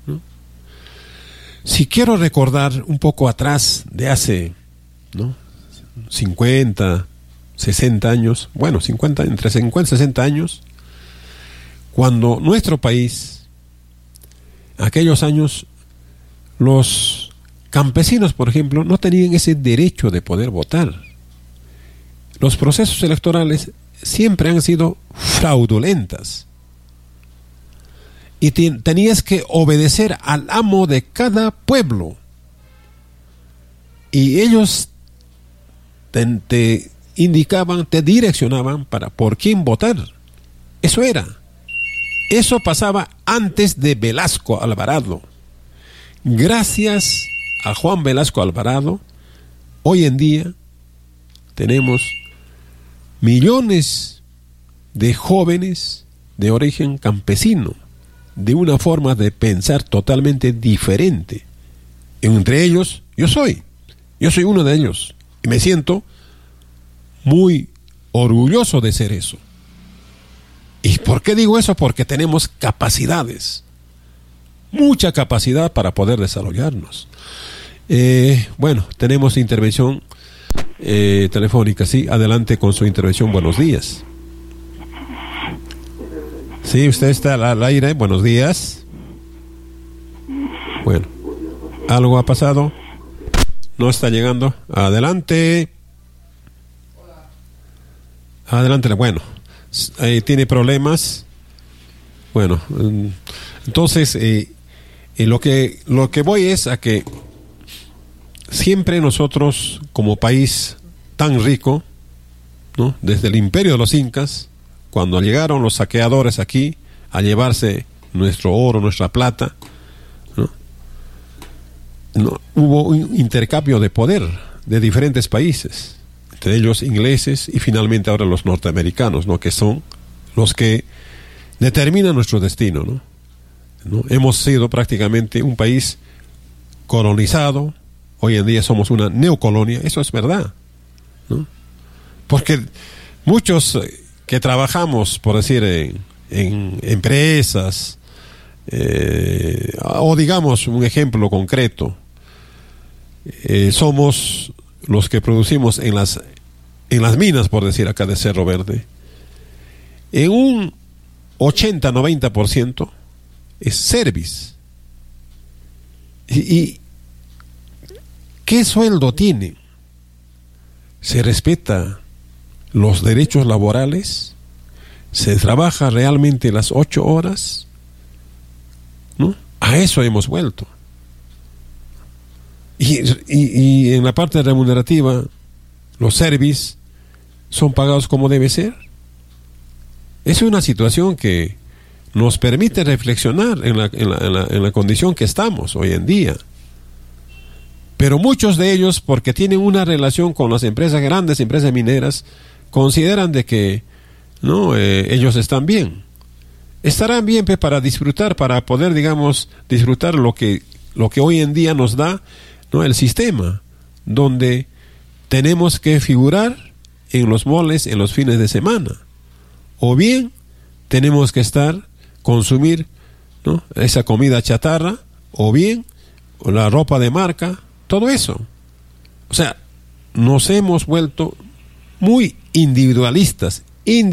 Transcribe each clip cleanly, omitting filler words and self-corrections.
¿no? Si quiero recordar un poco atrás de hace, ¿no?, 50, 60 años, bueno, entre 50 y 60 años, cuando nuestro país, aquellos años, los campesinos, por ejemplo, no tenían ese derecho de poder votar. Los procesos electorales siempre han sido fraudulentas. Y tenías que obedecer al amo de cada pueblo. Y ellos te indicaban, te direccionaban por quién votar. Eso era. Eso pasaba antes de Velasco Alvarado. Gracias a Juan Velasco Alvarado, hoy en día tenemos millones de jóvenes de origen campesino, de una forma de pensar totalmente diferente. Entre ellos, yo soy uno de ellos, y me siento muy orgulloso de ser eso. ¿Y por qué digo eso? Porque tenemos capacidades, mucha capacidad para poder desarrollarnos. Bueno, tenemos intervención telefónica, sí, adelante con su intervención, buenos días. Sí, usted está al aire, buenos días. Bueno, ¿algo ha pasado? No está llegando, adelante. Adelante, bueno, tiene problemas. Bueno, entonces lo que voy es a que siempre nosotros, como país tan rico, ¿no?, desde el imperio de los incas, cuando llegaron los saqueadores aquí a llevarse nuestro oro, nuestra plata, ¿no? Hubo un intercambio de poder de diferentes países, entre ellos ingleses y finalmente ahora los norteamericanos, ¿no?, que son los que determinan nuestro destino, ¿no? Hemos sido prácticamente un país colonizado. Hoy en día somos una neocolonia, eso es verdad, ¿no? Porque muchos que trabajamos, por decir, en empresas, o digamos un ejemplo concreto, somos los que producimos en las minas, por decir acá de Cerro Verde, en un 80-90% es service. ¿Y qué sueldo tiene? ¿Se respeta los derechos laborales? ¿Se trabaja realmente las 8 horas? ¿No? A eso hemos vuelto. Y en la parte remunerativa, los servicios son pagados como debe ser. Es una situación que nos permite reflexionar en la condición que estamos hoy en día. Pero muchos de ellos, porque tienen una relación con las empresas, grandes empresas mineras, consideran de que no, ellos están bien. Estarán bien para disfrutar, para poder, digamos, disfrutar lo que hoy en día nos da, ¿no?, el sistema, donde tenemos que figurar en los moles en los fines de semana, o bien tenemos que consumir, ¿no?, esa comida chatarra, o bien la ropa de marca, todo eso. O sea, nos hemos vuelto muy individualistas,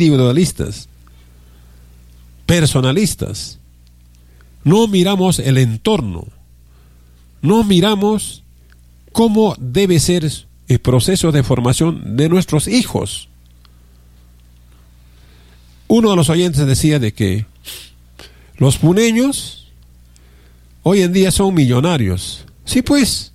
personalistas. No miramos el entorno, no miramos cómo debe ser el proceso de formación de nuestros hijos. Uno de los oyentes decía de que los puneños hoy en día son millonarios. Sí, pues,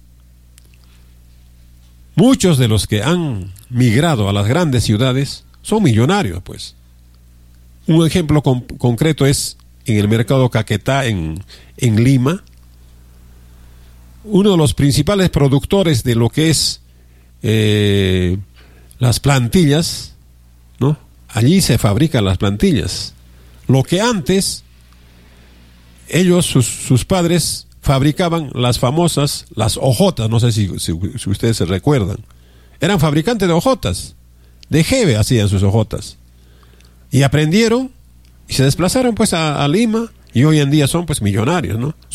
muchos de los que han migrado a las grandes ciudades son millonarios, pues. Un ejemplo concreto es en el mercado Caquetá en Lima. Uno de los principales productores de lo que es las plantillas, ¿no? Allí se fabrican las plantillas. Lo que antes ellos, sus padres, fabricaban las famosas, las hojotas, no sé si ustedes se recuerdan. Eran fabricantes de hojotas, de jeve hacían sus hojotas. Y aprendieron y se desplazaron pues a Lima y hoy en día son pues millonarios, ¿no?